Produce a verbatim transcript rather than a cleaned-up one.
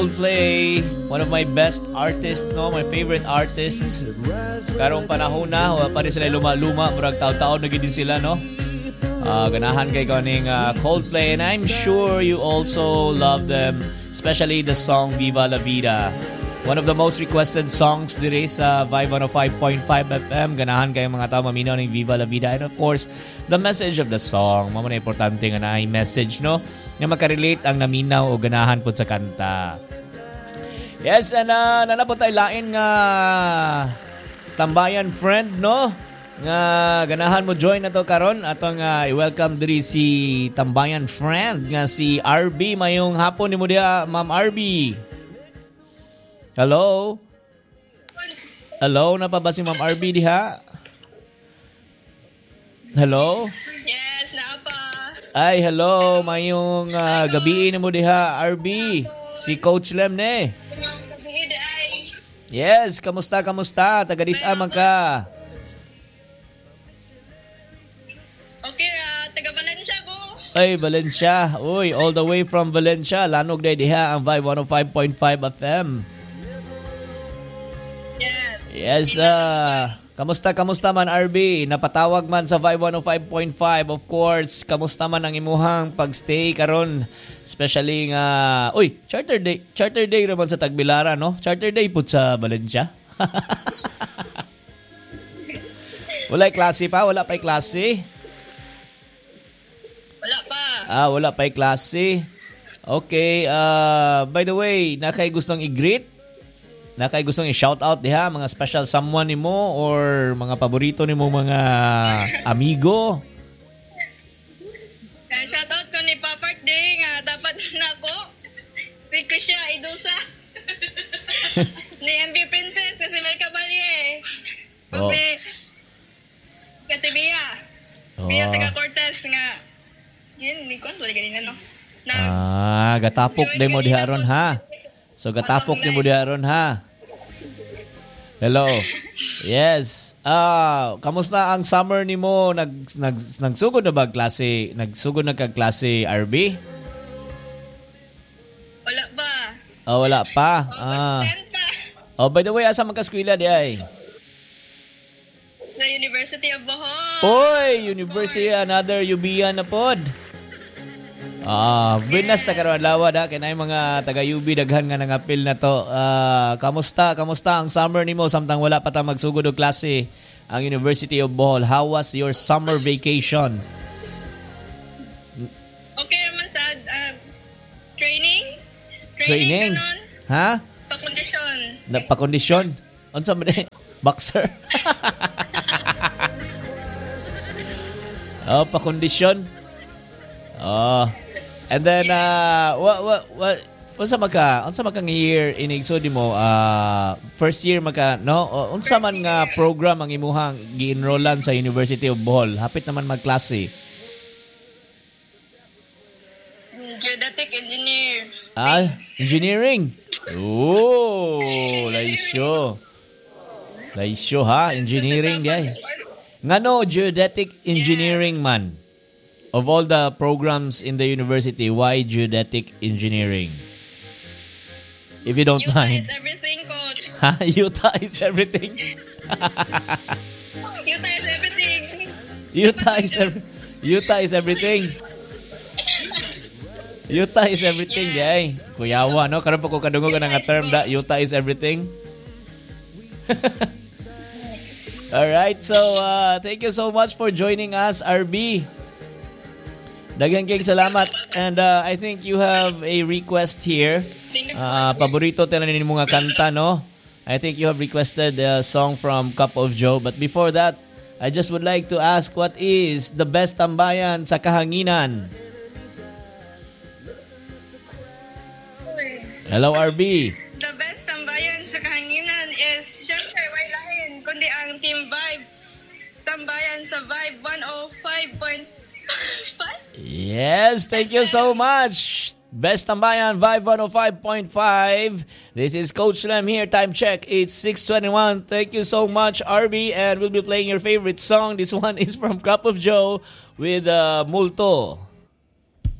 Coldplay, one of my best artists, no, my favorite artists. Karong panahon na, wala pa rin sila luma-luma, murag taon-taon na gid sila, no? Uh, ganahan kay kaning uh, Coldplay, and I'm sure you also love them, especially the song Viva La Vida. One of the most requested songs dire sa Vibe one oh five point five F M. Ganahan kayo mga tao maminaw ng Viva La Vida. And of course, the message of the song. Mamo na importante nga na message, no? Nga makarelate ang naminaw o ganahan po sa kanta. Yes, and uh, nanapot tayo lain nga tambayan friend, no? Nga ganahan mo join na to karon. Atong uh, i-welcome diri si tambayan friend nga si R B. Mayong hapon ni mo dia, Ma'am R B. Hello? Hello? Na pa ba si Ma'am R B diha? Hello? Yes, na pa. Ay, hello. Mayong uh, gabi ni mo diha, R B. Si Coach Lem ne. Yes, kamusta, kamusta? Taga-disa man ka. Okay, uh, taga Valencia ko. Ay, Valencia. Uy, all the way from Valencia. Lanog na diha ang Vibe one oh five point five F M. Yes, uh, kamusta, kamusta man R B? Napatawag man sa Vibe one oh five point five, of course. Kamusta man ang imuhang pagstay karon? Especially nga, uy, Charter Day, Charter Day naman sa Tagbilara, no? Charter Day po sa Valencia. Wala klase pa? Wala pa'y klase? Wala pa. Ah, wala pa'y klase. Okay, uh, by the way, na kay gustong i-greet? Na kay gustong i-shoutout diha, mga special someone ni mo or mga paborito ni mo mga amigo? Uh, shoutout ko ni Papart Day nga dapat na ko. Si Krisha Idusa. Ni M B Princess kasi Mel Caballe. Oh. Ni Kati Bia. Oh. Bia taga Cortez nga. Yun, ni Kwan, wala ganina no. Na, Ah, gatapok day mo diha ron ha. So gatapok ni mo diha ron ha. Hello. Yes. Ah, kamusta ang summer nimo? Nag nag nagsugod na ba klase? Nagsugod na kag klase R B? wala pa. Oh, wala pa. Oh, Ah. pa. Oh, by the way, asa man ka eskwela di ay? Sa University of Bohol. Oy, University, another U B na pod. Ah, binas ta karon lawad ha, kay nay mga taga-U B daghan nga nangapil na to. Ah, kamusta? Kamusta ang summer nimo samtang wala pa ta magsugod og klase ang University of Bohol? How was your summer vacation? Okay naman sa uh, training. Training? Ganon. Ha? Pa-kondisyon. Napakondisyon? Unsa man eh? Boxer? Oh, pa-kondisyon? Oh. And then uh what what what unsa maka unsa maka year inigsud mo uh first year maka no o, unsa man nga program ang imuhang gi-enrollan sa University of Bohol? Hapit naman magklase. Geodetic engineer. Ah, engineering. Oh, laisyo. Laisyo ha, engineering diay. Ngano geodetic engineering man? Of all the programs in the university, why geodetic engineering? If you don't Utah mind. is everything, coach. Ha? Utah is everything? Utah is everything. Utah is ev- Utah is everything. Utah is everything, yay. Kuyawa, no? Karon pa ko kadungog nga term da Utah is everything. All right, so uh, thank you so much for joining us, R B. Daghang kayong salamat. And uh, I think you have a request here. Uh, paborito tala ni mga kanta, no? I think you have requested a song from Cup of Joe. But before that, I just would like to ask, what is the best tambayan sa kahanginan? Hello, R B. The best tambayan sa kahanginan is syempre way lain kundi ang Team Vibe. Tambayan sa Vibe one oh five point five. Yes, thank you so much. Best Tambayan, Vibe one oh five point five. This is Coach Lem here. Time check, it's six twenty-one. Thank you so much, R B. And we'll be playing your favorite song. This one is from Cup of Joe with uh, Multo.